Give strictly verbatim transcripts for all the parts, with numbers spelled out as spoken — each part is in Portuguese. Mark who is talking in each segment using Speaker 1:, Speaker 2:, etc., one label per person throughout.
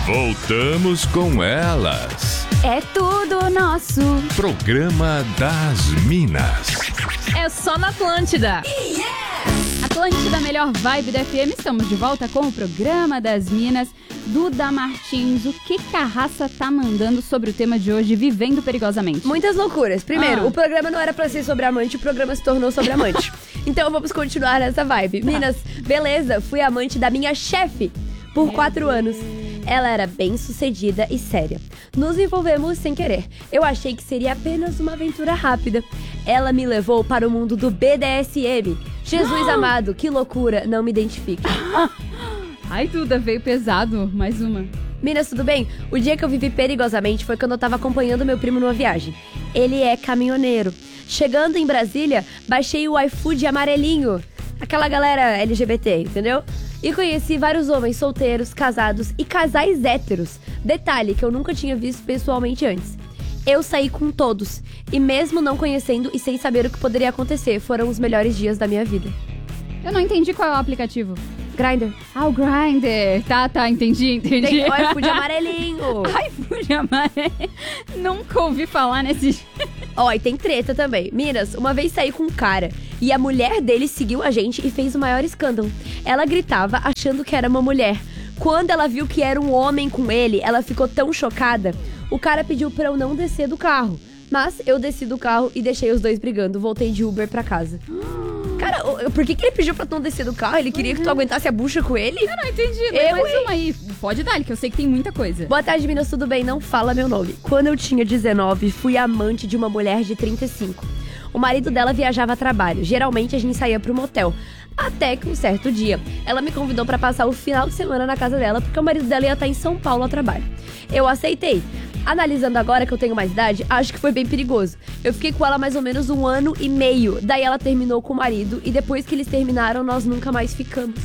Speaker 1: Voltamos com elas.
Speaker 2: É tudo nosso.
Speaker 1: Programa das Minas.
Speaker 2: É só na Atlântida. Yeah! Atlântida, melhor vibe da F M. Estamos de volta com o Programa das Minas. Duda Martins, o que, que a raça tá mandando sobre o tema de hoje, vivendo perigosamente?
Speaker 3: Muitas loucuras. Primeiro,
Speaker 2: Ah.
Speaker 3: o programa não era pra ser sobre amante, o programa se tornou sobre amante. Então vamos continuar nessa vibe. Minas, beleza, fui amante da minha chefe por quatro anos. Ela era bem sucedida e séria. Nos envolvemos sem querer. Eu achei que seria apenas uma aventura rápida. Ela me levou para o mundo do B D S M. Jesus amado, que loucura, não me identifique.
Speaker 2: Ai, Duda, veio pesado. Mais uma.
Speaker 3: Minas, tudo bem? O dia que eu vivi perigosamente foi quando eu tava acompanhando meu primo numa viagem. Ele é caminhoneiro. Chegando em Brasília, baixei o iFood amarelinho. Aquela galera L G B T, entendeu? E conheci vários homens solteiros, casados e casais héteros. Detalhe que eu nunca tinha visto pessoalmente antes. Eu saí com todos. E mesmo não conhecendo e sem saber o que poderia acontecer, foram os melhores dias da minha vida.
Speaker 2: Eu não entendi qual é o aplicativo.
Speaker 3: Grindr.
Speaker 2: Ah, o Grindr. Tá, tá, entendi, entendi.
Speaker 3: Tem o iFood amarelinho.
Speaker 2: iFood amarelo. Nunca ouvi falar nesse...
Speaker 3: Ó, e tem treta também. Minas, uma vez saí com um cara e a mulher dele seguiu a gente e fez o maior escândalo. Ela gritava achando que era uma mulher. Quando ela viu que era um homem com ele, ela ficou tão chocada. O cara pediu pra eu não descer do carro. Mas eu desci do carro e deixei os dois brigando. Voltei de Uber pra casa. Cara, por que, que ele pediu pra tu não descer do carro? Ele queria que tu aguentasse a bucha com ele?
Speaker 2: Eu não entendi.
Speaker 3: Eu,
Speaker 2: Mais
Speaker 3: hein?
Speaker 2: uma aí. Pode dar, que eu sei que tem muita coisa.
Speaker 3: Boa tarde, Minas, tudo bem? Não fala meu nome. Quando eu tinha dezenove, fui amante de uma mulher de trinta e cinco. O marido dela viajava a trabalho. Geralmente a gente saía pro motel. Até que um certo dia, ela me convidou pra passar o final de semana na casa dela, porque o marido dela ia estar em São Paulo a trabalho. Eu aceitei. Analisando agora que eu tenho mais idade, acho que foi bem perigoso. Eu fiquei com ela mais ou menos um ano e meio. Daí ela terminou com o marido e depois que eles terminaram, nós nunca mais ficamos.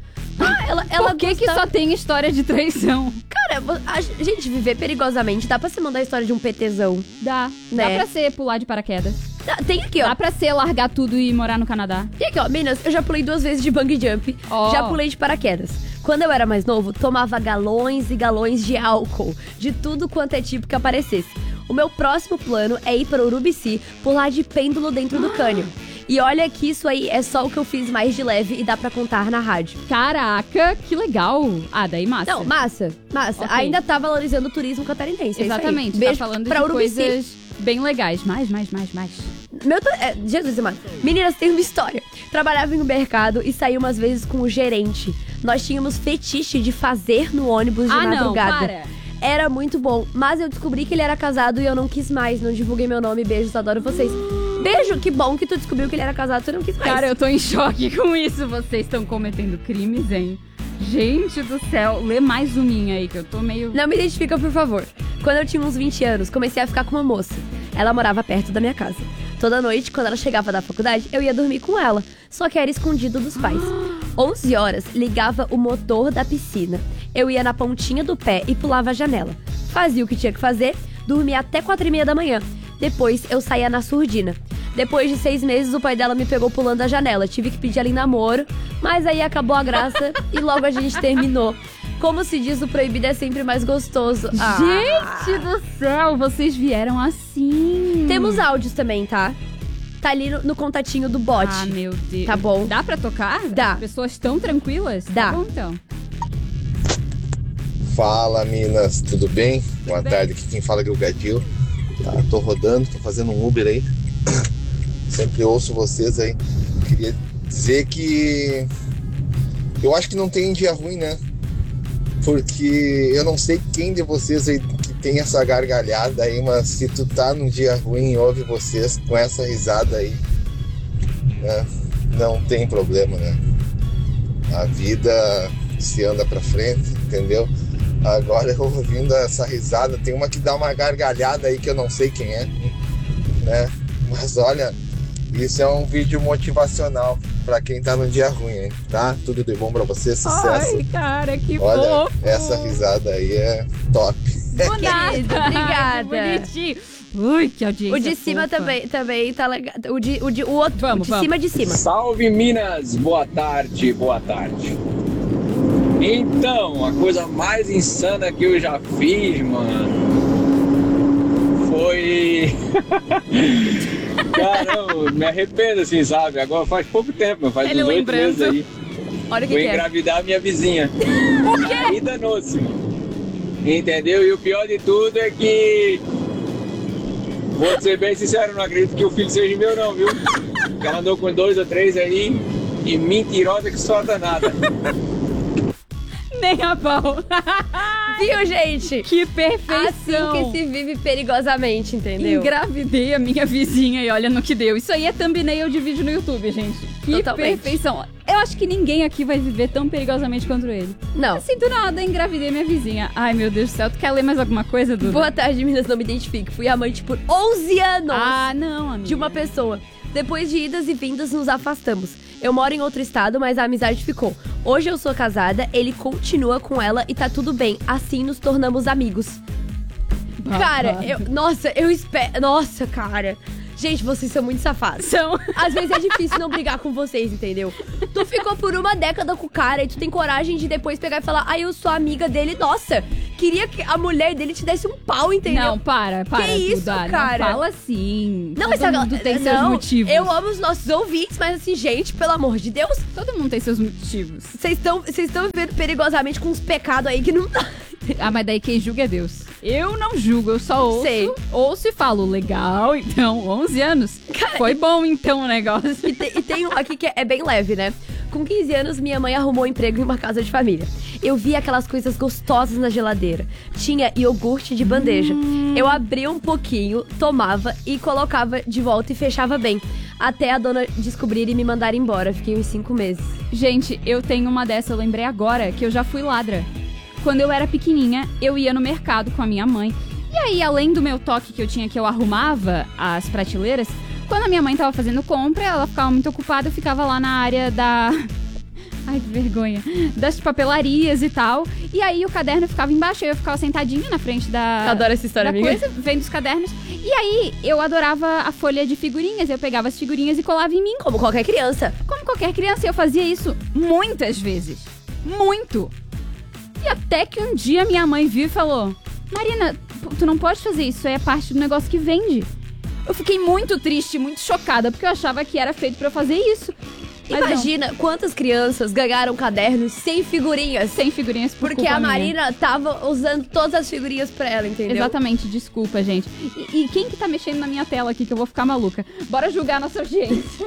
Speaker 3: Ah, ela, ela
Speaker 2: Por que
Speaker 3: gostava...
Speaker 2: que só tem história de traição?
Speaker 3: Cara, a gente, viver perigosamente, dá pra você mandar a história de um PTzão.
Speaker 2: Dá.
Speaker 3: Né?
Speaker 2: Dá pra ser pular de paraquedas.
Speaker 3: Tá, tem aqui, ó.
Speaker 2: Dá pra ser largar tudo e morar no Canadá.
Speaker 3: Tem aqui, ó. Meninas, eu já pulei duas vezes de bungee jump.
Speaker 2: Ó.
Speaker 3: Já pulei de paraquedas. Quando eu era mais novo, tomava galões e galões de álcool. De tudo quanto é tipo que aparecesse. O meu próximo plano é ir para Urubici, pular de pêndulo dentro do cânion. E olha que isso aí é só o que eu fiz mais de leve e dá pra contar na rádio.
Speaker 2: Caraca, que legal. Ah, daí massa.
Speaker 3: Não, massa, massa.
Speaker 2: Ok.
Speaker 3: Ainda tá valorizando o turismo catarinense.
Speaker 2: Exatamente.
Speaker 3: É isso aí. Beijo
Speaker 2: tá falando
Speaker 3: pra
Speaker 2: de
Speaker 3: Urubici.
Speaker 2: coisas bem legais. Mais, mais, mais, mais.
Speaker 3: Meu, é, Jesus, mano. Meninas, tem uma história. Trabalhava em um mercado e saí umas vezes com o gerente. Nós tínhamos fetiche de fazer no ônibus de
Speaker 2: Ah, não,
Speaker 3: madrugada.
Speaker 2: para.
Speaker 3: Era muito bom, mas eu descobri que ele era casado e eu não quis mais. Não divulguei meu nome. Beijos, adoro vocês. Beijo, que bom que tu descobriu que ele era casado, tu não quis mais.
Speaker 2: Cara, eu tô em choque com isso. Vocês estão cometendo crimes, hein? Gente do céu, lê mais um minha aí, que eu tô meio...
Speaker 3: Não me identifica, por favor. Quando eu tinha uns vinte anos, comecei a ficar com uma moça. Ela morava perto da minha casa. Toda noite, quando ela chegava da faculdade, eu ia dormir com ela. Só que era escondido dos pais. onze horas, ligava o motor da piscina. Eu ia na pontinha do pé e pulava a janela. Fazia o que tinha que fazer, dormia até quatro e meia da manhã. Depois, eu saía na surdina. Depois de seis meses, o pai dela me pegou pulando a janela. Tive que pedir ela em namoro, mas aí acabou a graça e logo a gente terminou. Como se diz, o proibido é sempre mais gostoso. Ah.
Speaker 2: Gente do céu, vocês vieram assim.
Speaker 3: Temos áudios também, tá? Tá ali no, no contatinho do bot.
Speaker 2: Ah, meu Deus.
Speaker 3: Tá bom.
Speaker 2: Dá pra tocar?
Speaker 3: Dá.
Speaker 2: As pessoas tão tranquilas?
Speaker 3: Dá.
Speaker 2: Tá bom, então.
Speaker 4: Fala, Minas, tudo bem? Boa
Speaker 2: bem?
Speaker 4: tarde, aqui quem fala é o Gadil. Tá, tô rodando, tô fazendo um Uber aí. Sempre ouço vocês aí. Queria dizer que eu acho que não tem dia ruim, né? Porque eu não sei quem de vocês aí que tem essa gargalhada aí, mas se tu tá num dia ruim e ouve vocês com essa risada aí, né? Não tem problema, né? A vida se anda pra frente, entendeu? Agora eu ouvindo essa risada, tem uma que dá uma gargalhada aí que eu não sei quem é, né? Mas olha, isso é um vídeo motivacional pra quem tá no dia ruim, hein? Tá? Tudo de bom pra você, sucesso.
Speaker 2: Ai, cara, que
Speaker 4: Olha,
Speaker 2: fofo.
Speaker 4: essa risada aí é top.
Speaker 2: Do nada.
Speaker 3: Obrigada.
Speaker 2: Que bonitinho. Ui, que audiência
Speaker 3: O de cima
Speaker 2: fofa.
Speaker 3: também, também tá legal. O, de, o, de, o outro,
Speaker 2: Vamos,
Speaker 3: o de
Speaker 2: vamos.
Speaker 3: cima de cima.
Speaker 5: Salve Minas, boa tarde, boa tarde. Então, a coisa mais insana que eu já fiz, mano, foi... Caramba, me arrependo assim, sabe? Agora faz pouco tempo, faz
Speaker 2: Ele
Speaker 5: uns oito
Speaker 2: lembrando.
Speaker 5: meses aí.
Speaker 3: Olha o que,
Speaker 5: Fui
Speaker 3: que é.
Speaker 5: engravidar a minha vizinha.
Speaker 2: Por quê?
Speaker 5: Aí danou-se, mano. Entendeu? E o pior de tudo é que... Vou ser bem sincero, não acredito que o filho seja meu não, viu? Porque ela andou com dois ou três aí e mentirosa que solta nada.
Speaker 2: Nem a pau.
Speaker 3: Viu, gente?
Speaker 2: Que perfeição.
Speaker 3: Assim que se vive perigosamente, entendeu?
Speaker 2: Engravidei a minha vizinha e olha no que deu. Isso aí é thumbnail de vídeo no YouTube, gente. Que
Speaker 3: Totalmente.
Speaker 2: perfeição. Eu acho que ninguém aqui vai viver tão perigosamente quanto ele.
Speaker 3: Não.
Speaker 2: Assim, do nada, engravidei minha vizinha. Ai, meu Deus do céu. Tu quer ler mais alguma coisa, Duda?
Speaker 3: Boa tarde, meninas, não me identifique. Fui amante por onze anos
Speaker 2: Ah, não, amiga.
Speaker 3: de uma pessoa. Depois de idas e vindas, nos afastamos. Eu moro em outro estado, mas a amizade ficou. Hoje eu sou casada, ele continua com ela e tá tudo bem. Assim nos tornamos amigos. Cara, eu, nossa, eu espero... Nossa, cara. Gente, vocês são muito safados.
Speaker 2: São.
Speaker 3: Às vezes é difícil não brigar com vocês, entendeu? Tu ficou por uma década com o cara e tu tem coragem de depois pegar e falar: ah, eu sou amiga dele. Nossa, queria que a mulher dele te desse um pau, entendeu?
Speaker 2: Não, para, para.
Speaker 3: Que isso,
Speaker 2: Duda.
Speaker 3: cara?
Speaker 2: Não fala assim.
Speaker 3: Não,
Speaker 2: Todo
Speaker 3: mas
Speaker 2: mundo tem seus
Speaker 3: não,
Speaker 2: motivos.
Speaker 3: Eu amo os nossos ouvintes, mas assim, gente, pelo amor de Deus,
Speaker 2: Todo mundo tem seus motivos.
Speaker 3: vocês estão vocês estão vivendo perigosamente com uns pecados aí que não dá.
Speaker 2: Ah, mas daí quem julga é Deus. Eu não julgo, eu só ouço.
Speaker 3: Sei.
Speaker 2: Ouço e falo, legal, então, onze anos. Foi bom, então, o negócio.
Speaker 3: E, te- e tem um aqui que é, é bem leve, né? Com quinze anos, minha mãe arrumou um emprego em uma casa de família. Eu vi aquelas coisas gostosas na geladeira. Tinha iogurte de bandeja. Eu abria um pouquinho, tomava e colocava de volta e fechava bem. Até a dona descobrir e me mandar embora. Fiquei uns cinco meses.
Speaker 2: Gente, eu tenho uma dessa, eu lembrei agora que eu já fui ladra. Quando eu era pequenininha, eu ia no mercado com a minha mãe. E aí, além do meu toque que eu tinha, que eu arrumava as prateleiras, quando a minha mãe tava fazendo compra, ela ficava muito ocupada, eu ficava lá na área da... Ai, que vergonha. Das papelarias e tal. E aí, o caderno ficava embaixo, eu ficava sentadinha na frente da...
Speaker 3: Adoro essa história,
Speaker 2: da
Speaker 3: amiga.
Speaker 2: coisa, vendo os cadernos. E aí, eu adorava a folha de figurinhas. Eu pegava as figurinhas e colava em mim.
Speaker 3: Como qualquer criança.
Speaker 2: Como qualquer criança, eu fazia isso muitas vezes. Muito. E até que um dia minha mãe viu e falou: Marina, tu não pode fazer isso, é parte do negócio que vende. Eu fiquei muito triste, muito chocada, porque eu achava que era feito pra eu fazer isso. Mas
Speaker 3: Imagina quantas crianças ganharam cadernos sem figurinhas.
Speaker 2: não, sem figurinhas por
Speaker 3: Porque
Speaker 2: culpa
Speaker 3: a
Speaker 2: minha.
Speaker 3: Marina tava usando todas as figurinhas pra ela, entendeu?
Speaker 2: Exatamente, desculpa, gente. E, e quem que tá mexendo na minha tela aqui que eu vou ficar maluca? Bora julgar a nossa audiência.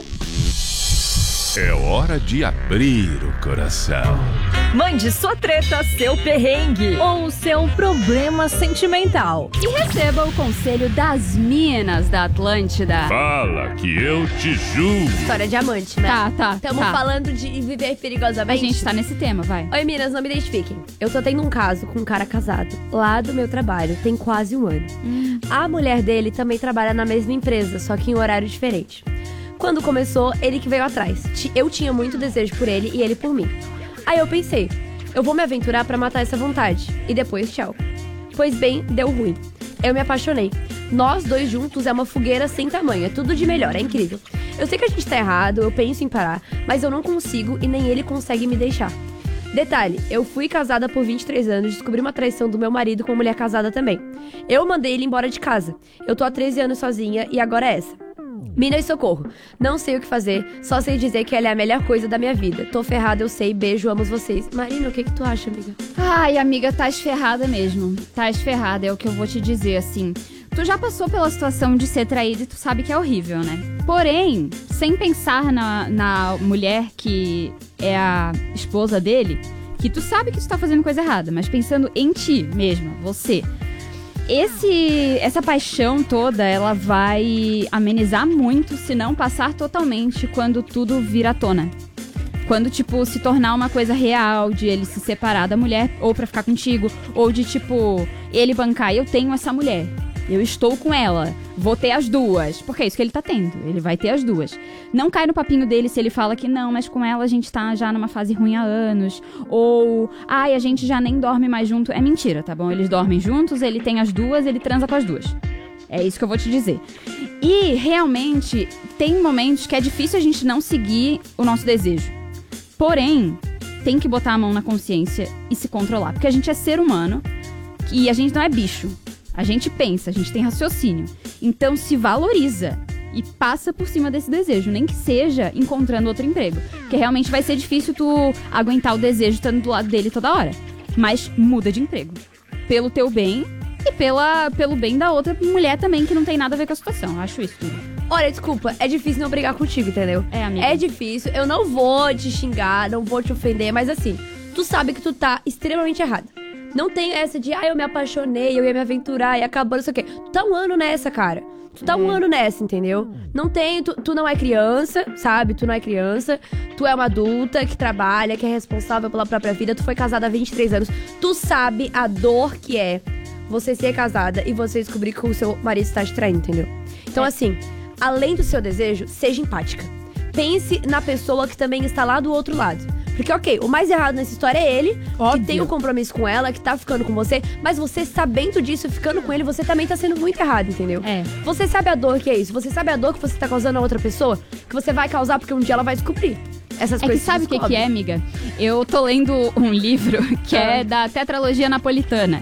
Speaker 1: É hora de abrir o coração.
Speaker 6: Mande sua treta, seu perrengue ou seu problema sentimental.
Speaker 2: E receba o conselho das minas da Atlântida.
Speaker 1: Fala que eu te julgo.
Speaker 3: História de amante, né?
Speaker 2: Tá, tá,
Speaker 3: Estamos
Speaker 2: tá.
Speaker 3: falando de viver
Speaker 2: A
Speaker 3: perigosamente.
Speaker 2: gente tá nesse tema, vai.
Speaker 3: Oi, meninas, não me identifiquem. Eu tô tendo um caso com um cara casado, lá do meu trabalho, tem quase um ano.
Speaker 2: Hum.
Speaker 3: A mulher dele também trabalha na mesma empresa, só que em horário diferente. Quando começou, ele que veio atrás. Ti- Eu tinha muito desejo por ele e ele por mim. Aí eu pensei, eu vou me aventurar pra matar essa vontade. E depois, tchau. Pois bem, deu ruim. Eu me apaixonei. Nós dois juntos é uma fogueira sem tamanho, é tudo de melhor, é incrível. Eu sei que a gente tá errado, eu penso em parar, mas eu não consigo e nem ele consegue me deixar. Detalhe, eu fui casada por vinte e três anos, descobri uma traição do meu marido com uma mulher casada também. Eu mandei ele embora de casa. Eu tô há treze anos sozinha e agora é essa. Minas, socorro. Não sei o que fazer, só sei dizer que ela é a melhor coisa da minha vida. Tô ferrada, eu sei, beijo, amo vocês. Marina, o que que tu acha, amiga?
Speaker 2: Ai, amiga, tá esferrada mesmo. Tá esferrada, é o que eu vou te dizer, assim. Tu já passou pela situação de ser traída e tu sabe que é horrível, né? Porém, sem pensar na, na mulher que é a esposa dele, que tu sabe que tu tá fazendo coisa errada, mas pensando em ti mesma, você. Esse, essa paixão toda, ela vai amenizar muito, se não passar totalmente, quando tudo vir à tona. Quando, tipo, se tornar uma coisa real, de ele se separar da mulher, ou pra ficar contigo, ou de, tipo, ele bancar, eu tenho essa mulher, eu estou com ela, vou ter as duas. Porque é isso que ele tá tendo, ele vai ter as duas. Não cai no papinho dele se ele fala que não, mas com ela a gente tá já numa fase ruim há anos. Ou, ai, a gente já nem dorme mais junto. É mentira, tá bom? Eles dormem juntos, ele tem as duas, ele transa com as duas. É isso que eu vou te dizer. E, realmente, tem momentos que é difícil a gente não seguir o nosso desejo. Porém, tem que botar a mão na consciência e se controlar. Porque a gente é ser humano e a gente não é bicho. A gente pensa, a gente tem raciocínio. Então se valoriza e passa por cima desse desejo, nem que seja encontrando outro emprego. Porque realmente vai ser difícil tu aguentar o desejo estando do lado dele toda hora. Mas muda de emprego. Pelo teu bem e pela, pelo bem da outra mulher também, que não tem nada a ver com a situação. Eu acho isso tudo.
Speaker 3: Olha, desculpa, é difícil não brigar contigo, entendeu?
Speaker 2: É, amiga.
Speaker 3: É difícil, eu não vou te xingar, não vou te ofender, mas assim, tu sabe que tu tá extremamente errada. Não tem essa de, ah, eu me apaixonei, eu ia me aventurar e acabou, não sei o quê. Tu tá um ano nessa, cara. Tu tá um ano nessa, entendeu? Não tem, tu, tu não é criança, sabe? Tu não é criança. Tu é uma adulta que trabalha, que é responsável pela própria vida. Tu foi casada há vinte e três anos. Tu sabe a dor que é você ser casada e você descobrir que o seu marido está te traindo, entendeu? Então,
Speaker 2: É.
Speaker 3: assim, além do seu desejo, seja empática. Pense na pessoa que também está lá do outro lado. Porque, ok, o mais errado nessa história é ele,
Speaker 2: Óbvio.
Speaker 3: que tem um compromisso com ela, que tá ficando com você, mas você sabendo disso, ficando com ele, você também tá sendo muito errado, entendeu?
Speaker 2: É.
Speaker 3: Você sabe a dor que é isso, você sabe a dor que você tá causando a outra pessoa, que você vai causar porque um dia ela vai descobrir essas
Speaker 2: É que
Speaker 3: coisas.
Speaker 2: sabe o que, que é, amiga? Eu tô lendo um livro que
Speaker 3: Ah.
Speaker 2: é da tetralogia napolitana.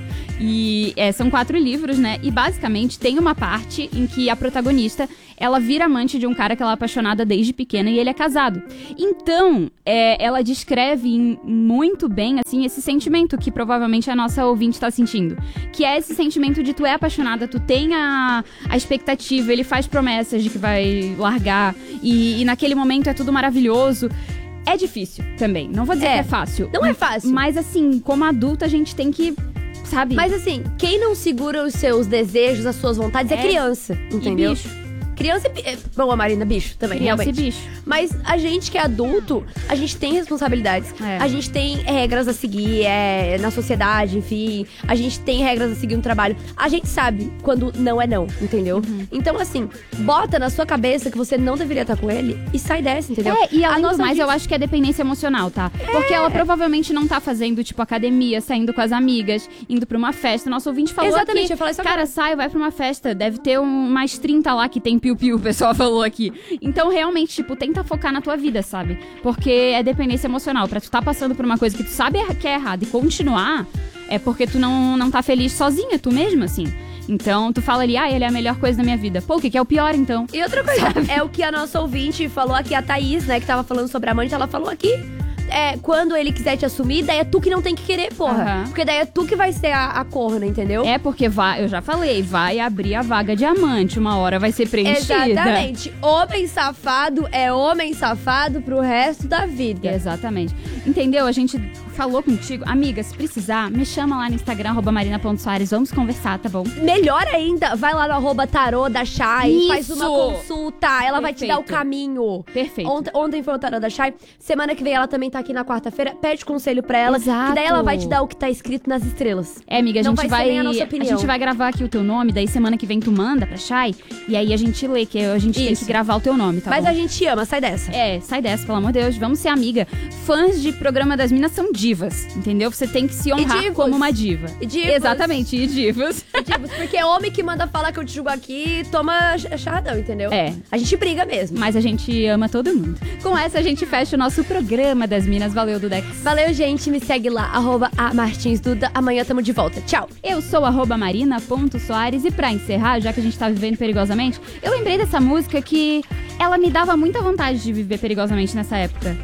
Speaker 2: E é, são quatro livros, né? E basicamente tem uma parte em que a protagonista, ela vira amante de um cara que ela é apaixonada desde pequena e ele é casado. Então, é, ela descreve em- muito bem, assim, esse sentimento que provavelmente a nossa ouvinte tá sentindo. Que é esse sentimento de tu é apaixonada, tu tem a, a expectativa, ele faz promessas de que vai largar e, e naquele momento é tudo maravilhoso. É difícil também, não vou dizer
Speaker 3: É,
Speaker 2: que é fácil.
Speaker 3: não é fácil.
Speaker 2: Mas assim, como adulta a gente tem que, sabe...
Speaker 3: Mas assim, quem não segura os seus desejos, as suas vontades, é,
Speaker 2: É.
Speaker 3: criança,
Speaker 2: e
Speaker 3: entendeu?
Speaker 2: bicho,
Speaker 3: Criança e... bi- é, Bom, a Marina, bicho também,
Speaker 2: criança e
Speaker 3: realmente.
Speaker 2: bicho.
Speaker 3: Mas a gente que é adulto, a gente tem responsabilidades.
Speaker 2: É.
Speaker 3: A gente tem regras a seguir é, na sociedade, enfim. A gente tem regras a seguir no trabalho. A gente sabe quando não é não, entendeu?
Speaker 2: Uhum.
Speaker 3: Então, assim, bota na sua cabeça que você não deveria estar com ele e sai dessa, entendeu?
Speaker 2: É, e
Speaker 3: A
Speaker 2: além do
Speaker 3: nossa
Speaker 2: mais,
Speaker 3: vida-
Speaker 2: eu acho que é dependência emocional, tá? Porque ela provavelmente não tá fazendo, tipo, academia, saindo com as amigas, indo pra uma festa. Nosso ouvinte falou
Speaker 3: Exatamente,
Speaker 2: aqui,
Speaker 3: eu falei isso
Speaker 2: cara, sai, vai pra uma festa. Deve ter um, mais trinta lá que tem piu-piu, o pessoal falou aqui. Então, realmente, tipo, tenta focar na tua vida, sabe? Porque é dependência emocional. Pra tu tá passando por uma coisa que tu sabe que é errada e continuar, é porque tu não, não tá feliz sozinha, tu mesma, assim. Então, tu fala ali, ah, ele é a melhor coisa da minha vida. Pô, o que que é o pior, então?
Speaker 3: E outra coisa, é o que a nossa ouvinte falou aqui, a Thaís, né, que tava falando sobre a amante, ela falou aqui. É, quando ele quiser te assumir, daí é tu que não tem que querer, porra.
Speaker 2: Aham.
Speaker 3: Porque daí é tu que vai ser a, a corna, entendeu?
Speaker 2: É porque vai, eu já falei, vai abrir a vaga diamante, uma hora vai ser preenchida.
Speaker 3: Exatamente. Homem safado é homem safado pro resto da vida.
Speaker 2: Exatamente. Entendeu? A gente falou contigo. Amiga, se precisar, me chama lá no Instagram, arroba marina ponto soares. Vamos conversar, tá bom?
Speaker 3: Melhor ainda, vai lá no arroba tarô da Chay,
Speaker 2: Isso!
Speaker 3: faz uma consulta. Ela vai te dar o
Speaker 2: Perfeito.
Speaker 3: caminho.
Speaker 2: Perfeito.
Speaker 3: Ontem, ontem foi o tarô da Chay. Semana que vem ela também tá aqui na quarta-feira. Pede conselho pra ela.
Speaker 2: Exato.
Speaker 3: Que daí ela vai te dar o que tá escrito nas estrelas.
Speaker 2: É, amiga, a
Speaker 3: Não
Speaker 2: gente
Speaker 3: vai ser
Speaker 2: vai.
Speaker 3: nem a nossa opinião.
Speaker 2: gente vai gravar aqui o teu nome, daí semana que vem tu manda pra Chay, e aí a gente lê, que a gente tem
Speaker 3: Isso.
Speaker 2: que gravar o teu nome, tá
Speaker 3: Mas
Speaker 2: bom?
Speaker 3: a gente te ama, sai dessa.
Speaker 2: É, sai dessa, pelo amor de Deus, vamos ser amiga. Fãs de Programa das Minas são divas, entendeu? Você tem que se honrar
Speaker 3: divos.
Speaker 2: como uma diva.
Speaker 3: E divos.
Speaker 2: Exatamente, e divas.
Speaker 3: Tipo, porque homem que manda falar que eu te julgo aqui, toma ch- charradão, entendeu?
Speaker 2: É.
Speaker 3: A gente briga mesmo.
Speaker 2: Mas a gente ama todo mundo. Com essa, a gente fecha o nosso Programa das Minas. Valeu, Dudex.
Speaker 3: Valeu, gente. Me segue lá, arroba a Martins Duda. Amanhã tamo de volta. Tchau.
Speaker 2: Eu sou arroba marina ponto soares e pra encerrar, já que a gente tá vivendo perigosamente, eu lembrei dessa música que ela me dava muita vontade de viver perigosamente nessa época.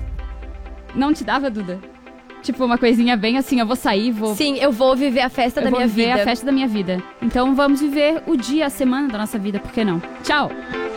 Speaker 2: Não te dava, Duda? Tipo, uma coisinha bem assim, eu vou sair, vou...
Speaker 3: Sim, eu vou viver a festa
Speaker 2: eu
Speaker 3: da
Speaker 2: vou
Speaker 3: minha
Speaker 2: viver
Speaker 3: vida.
Speaker 2: a festa da minha vida. Então vamos viver o dia, a semana da nossa vida, por que não? Tchau!